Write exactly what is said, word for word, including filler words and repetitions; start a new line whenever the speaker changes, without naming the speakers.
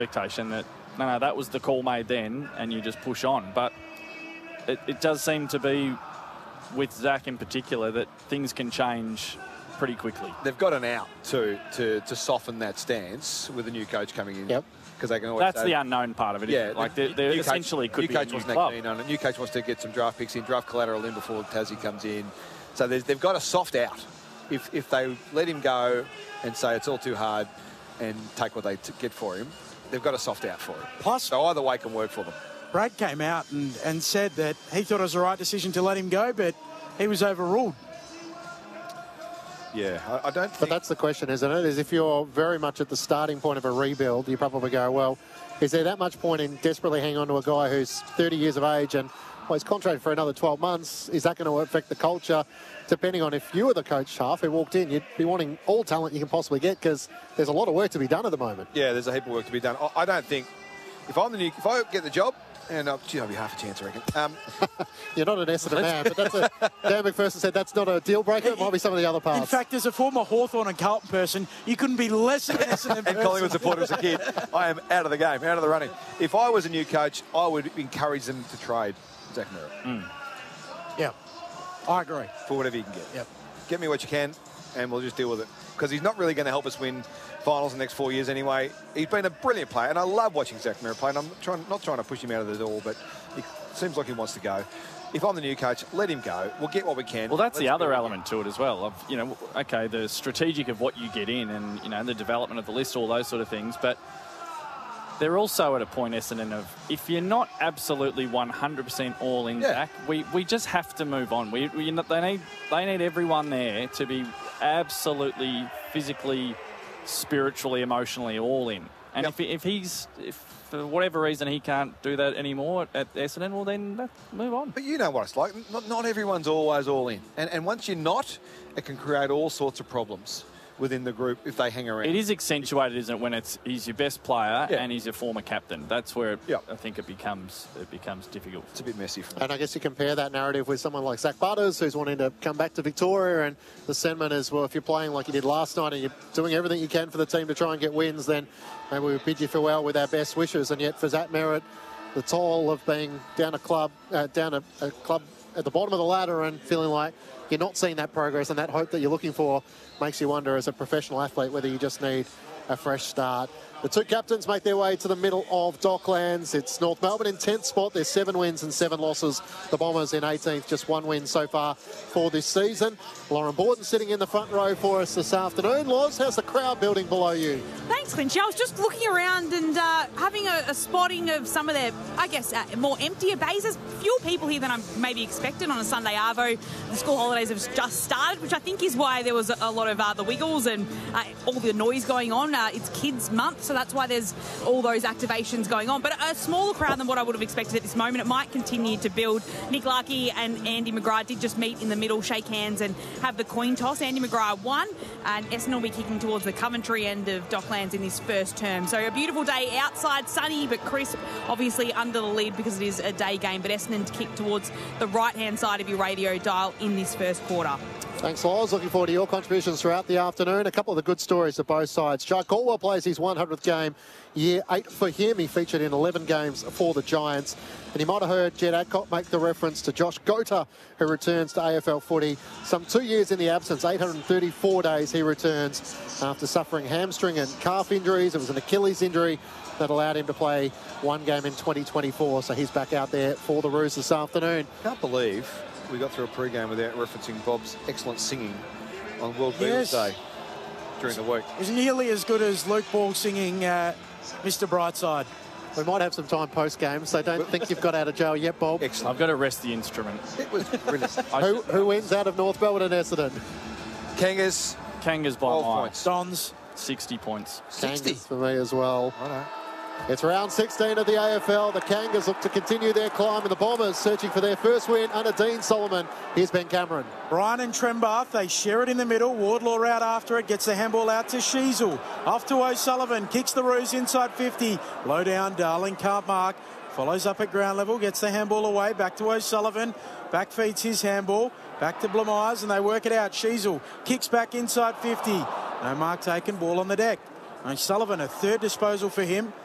expectation that, no, no, that was the call made then, and you just push on. But it, it does seem to be, with Zach in particular, that things can change pretty quickly.
They've got an out too to to soften that stance with the new coach coming in.
Yep.
Because they can always
That's
say,
the unknown part of it.
Yeah,
like they they essentially
coach,
could
new
be
coach
a new
wasn't
club.
keen on it. New coach wants to get some draft picks in, draft collateral in before Tassie comes in. So they've got a soft out. If if they let him go and say it's all too hard and take what they t get for him, they've got a soft out for him.
Plus,
so either way can work for them.
Brad came out and, and said that he thought it was the right decision to let him go, but he was overruled.
Yeah, I, I don't think...
But that's the question, isn't it? Is if you're very much at the starting point of a rebuild, you probably go, well, is there that much point in desperately hanging on to a guy who's thirty years of age and, well, he's contracted for another twelve months? Is that going to affect the culture? Depending on if you were the coach, Half, who walked in, you'd be wanting all talent you can possibly get because there's a lot of work to be done at the moment.
Yeah, there's a heap of work to be done. I, I don't think... If I'm the new... If I get the job... And uh, gee, I'll be half a chance, I reckon. Um,
You're not an Essendon man, but that's a, Dan McPherson said that's not a deal breaker. It might be some of the other parts.
In fact, as a former Hawthorn and Carlton person, you couldn't be less of an Essendon person.
And Collingwood supporter as a kid, I am out of the game, out of the running. If I was a new coach, I would encourage them to trade Zach Merrett.
Mm.
Yeah, I agree.
For whatever you can get.
Yep.
Get me what you can, and we'll just deal with it. Because he's not really going to help us win finals in the next four years anyway. He's been a brilliant player, and I love watching Zach Merrett play, and I'm trying, not trying to push him out of the door, but it seems like he wants to go. If I'm the new coach, let him go. We'll get what we can.
Well, that's
Let's
the other element to it as well. Of, you know, okay, the strategic of what you get in and, you know, the development of the list, all those sort of things. But they're also at a point, Essendon, of if you're not absolutely one hundred percent all in,
Yeah.
Zach, we, we just have to move on. We, we they need they need everyone there to be absolutely physically, spiritually, emotionally all in. And
Yep.
if if he's if for whatever reason he can't do that anymore at Essendon, well then let's move on.
But you know what it's like. Not, not everyone's always all in. And, and once you're not, it can create all sorts of problems within the group if they hang around.
It is accentuated, isn't it, when it's he's your best player
Yeah.
and he's your former captain. That's where it,
Yep.
I think it becomes it becomes difficult.
It's a bit messy for me.
And I guess you compare that narrative with someone like Zach Butters, who's wanting to come back to Victoria, and the sentiment is, well, if you're playing like you did last night and you're doing everything you can for the team to try and get wins, then maybe we bid you farewell with our best wishes. And yet for Zach Merrett, the toll of being down a club, uh, down a, a club at the bottom of the ladder and feeling like you're not seeing that progress and that hope that you're looking for makes you wonder as a professional athlete whether you just need a fresh start. The two captains make their way to the middle of Docklands. It's North Melbourne in tenth spot. There's seven wins and seven losses. The Bombers in eighteenth, just one win so far for this season. Lauren Borden sitting in the front row for us this afternoon. Loz, how's the crowd building below you?
Thanks, Clinchy. I was just looking around and uh, having a, a spotting of some of their, I guess, uh, more emptier bases. Fewer people here than I maybe expected on a Sunday arvo. The school holidays have just started, which I think is why there was a, a lot of uh, the wiggles and uh, all the noise going on. Uh, it's Kids Month, so that's why there's all those activations going on. But a smaller crowd than what I would have expected at this moment. It might continue to build. Nick Larkey and Andy McGrath did just meet in the middle, shake hands and have the coin toss. Andy McGrath won, and Essendon will be kicking towards the Coventry end of Docklands in this first term. So a beautiful day outside, sunny but crisp, obviously under the lid because it is a day game, but Essendon to kick towards the right-hand side of your radio dial in this first quarter.
Thanks, Loz. Looking forward to your contributions throughout the afternoon. A couple of the good stories of both sides. Jai Caldwell plays his one hundredth game, year eight for him. He featured in eleven games for the Giants. And you might have heard Jed Adcock make the reference to Josh Gota, who returns to A F L footy. Some two years in the absence, eight hundred thirty-four days he returns after suffering hamstring and calf injuries. It was an Achilles injury that allowed him to play one game in twenty twenty-four. So he's back out there for the Roos this afternoon.
Can't believe we got through a pre-game without referencing Bob's excellent singing on World
Yes.
Beatles Day during the week.
It was nearly as good as Luke Ball singing uh, Mister Brightside.
We might have some time post-game, so don't think you've got out of jail yet, Bob.
Excellent.
I've got to rest the instrument.
It was brilliant.
Who, who wins out of North Melbourne and Essendon?
Kangas,
Kangas by
twelve
mile.
points.
Dons.
sixty points.
sixty.
Kangas for me as well.
I know.
It's round sixteen of the A F L. The Kangas look to continue their climb, and the Bombers searching for their first win under Dean Solomon. Here's Ben Cameron.
Brian and Trembath, they share it in the middle. Wardlaw out after it, gets the handball out to Sheasel. Off to O'Sullivan, kicks the Roos inside fifty. Low down, Darling can't mark. Follows up at ground level, gets the handball away. Back to O'Sullivan. Back feeds his handball. Back to Blamires, and they work it out. Sheasel kicks back inside fifty. No mark taken, ball on the deck. O'Sullivan, a third disposal for him.